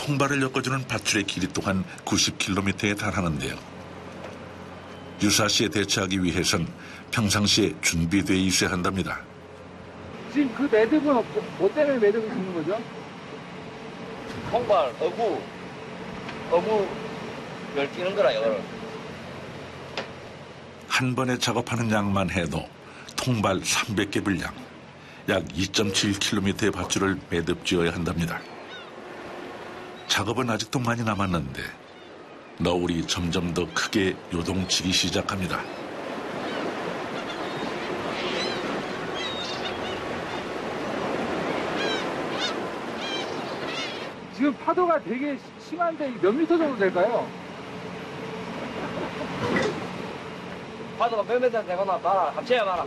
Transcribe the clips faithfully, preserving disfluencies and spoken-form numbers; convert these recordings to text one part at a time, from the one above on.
통발을 엮어주는 밧줄의 길이 또한 구십 킬로미터에 달하는데요. 유사시에 대처하기 위해선 평상시에 준비되어 있어야 한답니다. 지금 그 매듭은 뭐 때문에 매듭을 짓는 거죠? 통발, 어부, 어부 열 끼는 거라 이거를. 한 번에 작업하는 양만 해도 통발 삼백 개 분량, 약 이 점 칠 킬로미터의 밧줄을 매듭 지어야 한답니다. 작업은 아직도 많이 남았는데 너울이 점점 더 크게 요동치기 시작합니다. 지금 파도가 되게 심한데 몇 미터 정도 될까요? 파도가 몇 미터 되거나 봐라. 합쳐야 봐라.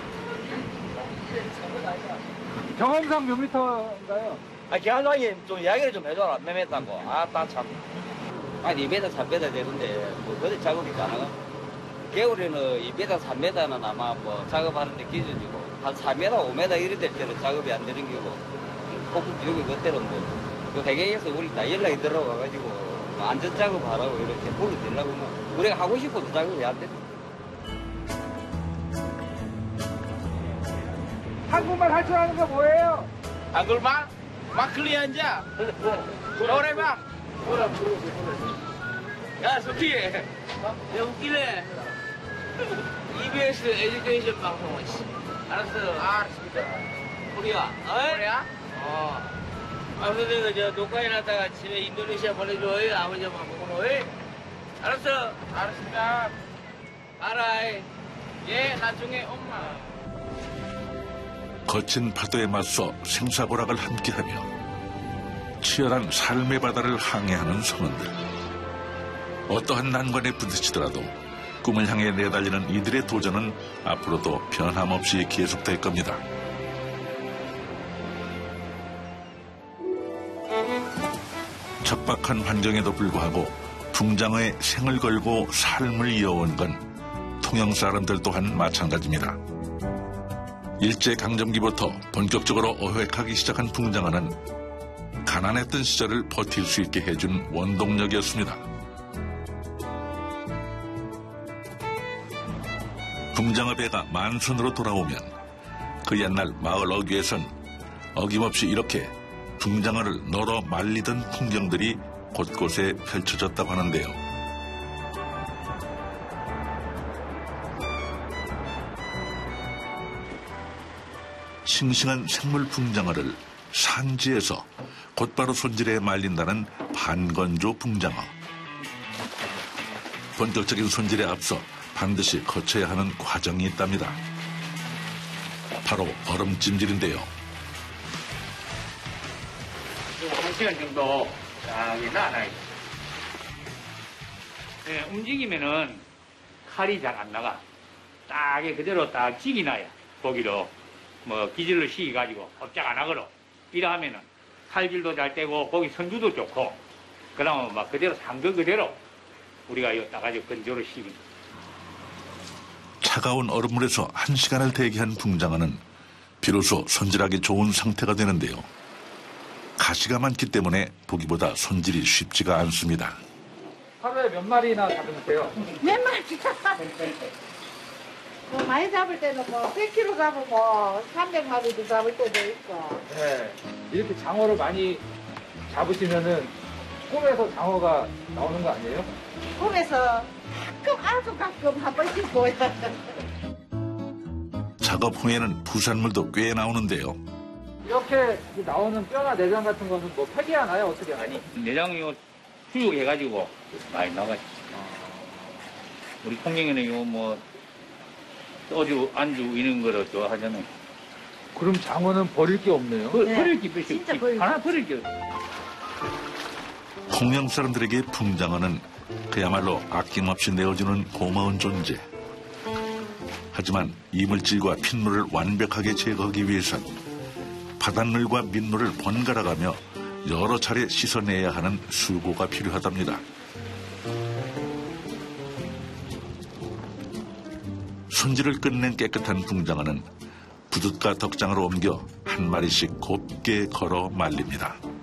경험상 몇 미터인가요? 아, 기한장님 좀 이야기를 좀 해줘라. 몇 미터고. 아, 나 참. 한 이 미터, 삼 미터 되는데 뭐 그래 작업이 가능한? 겨울에는 이 미터, 삼 미터는 아마 뭐 작업하는데 기준이고 한 사 미터, 오 미터 이럴 때는 작업이 안 되는 거고 폭풍 비용이 그때는 뭐 그 회계에서 우리 다 연락이 들어와가지고 뭐 안전 작업하라고 이렇게 불러들라고 뭐 우리가 하고 싶어도 작업이 안 돼. 한국말 할 줄 아는 거 뭐예요? 한글만? 마클리 앉아. 노래방. 야, 솔직히. 야, 웃기네. 이비에스 에듀케이션 방송은. 알았어. 아, 알았습니다. 코리아. 어? 코리아? 어. 아, 근데 저 녹화해놨다가 집에 인도네시아 보내줘. 아버지만 보고 너. 알았어. 알았습니다. 알아. 예, 나중에 엄마. 거친 파도에 맞서 생사고락을 함께하며 치열한 삶의 바다를 항해하는 선원들. 어떠한 난관에 부딪히더라도 꿈을 향해 내달리는 이들의 도전은 앞으로도 변함없이 계속될 겁니다. 척박한 환경에도 불구하고 붕장어의 생을 걸고 삶을 이어온 건 통영 사람들 또한 마찬가지입니다. 일제강점기부터 본격적으로 어획하기 시작한 붕장어는 가난했던 시절을 버틸 수 있게 해준 원동력이었습니다. 붕장어 배가 만선으로 돌아오면 그 옛날 마을 어귀에선 어김없이 이렇게 붕장어를 널어 말리던 풍경들이 곳곳에 펼쳐졌다고 하는데요. 싱싱한 생물 붕장어를 산지에서 곧바로 손질해 말린다는 반건조 붕장어. 본격적인 손질에 앞서 반드시 거쳐야 하는 과정이 있답니다. 바로 얼음찜질인데요. 한 시간 정도 쫙 놔놔요. 네, 움직이면은 칼이 잘 안 나가. 딱 그대로 딱 찍이나요. 고기로 뭐 기질로 씌워가지고 꼼짝 안 하거든. 이러하면은 칼질도 잘 되고 고기 선주도 좋고 그러면 막 그대로 상거 그대로 우리가 이거 따가지고 건조로 씌웁니다. 차가운 얼음물에서 한 시간을 대기한 붕장어는 비로소 손질하기 좋은 상태가 되는데요. 가시가 많기 때문에 보기보다 손질이 쉽지가 않습니다. 하루에 몇 마리나 잡으세요? 몇 마리? 뭐 많이 잡을 때는 뭐 백 킬로그램 잡으면 삼백 마리도 잡을 때도 있고. 네. 이렇게 장어를 많이 잡으시면은 꿈에서 장어가 나오는 거 아니에요? 꿈에서 가끔 아주 가끔 한 번씩 보여. 작업 후에는 부산물도 꽤 나오는데요. 이렇게 나오는 뼈나 내장 같은 거는 뭐 폐기하나요? 어떻게 하니? 내장이 수육해가지고 많이 나가죠. 우리 통영에는 이거 뭐 소주, 안주 이런 거를 좋아하잖아요. 그럼 장어는 버릴 게 없네요. 버, 네. 버릴 게 몇이 진짜 없지. 버릴 하나 버릴 게 없어. 통영 사람들에게 붕장어는 그야말로 아낌없이 내어주는 고마운 존재. 하지만 이물질과 핏물을 완벽하게 제거하기 위해선 바닷물과 민물을 번갈아가며 여러 차례 씻어내야 하는 수고가 필요하답니다. 손질을 끝낸 깨끗한 붕장어는 부둣가 덕장으로 옮겨 한 마리씩 곱게 걸어 말립니다.